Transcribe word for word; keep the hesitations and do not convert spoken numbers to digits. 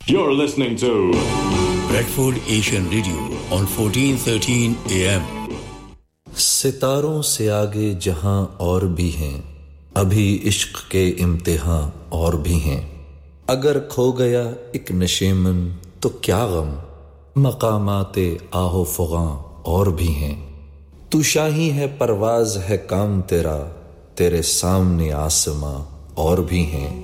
You're listening to Bradford Asian Radio on fourteen thirteen A M. सितारों से आगे जहां और भी हैं, अभी इश्क के इम्तिहान और भी हैं। अगर खो गया एक नशेमन तो क्या गम, मकामाते आहो फगां और भी हैं। तू शाही है परवाज है काम तेरा, तेरे सामने आसमां और भी हैं।